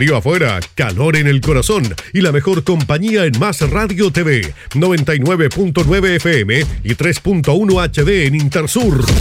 Frío afuera, calor en el corazón y la mejor compañía en Más Radio TV, 99.9 FM y 3.1 HD en Intersur.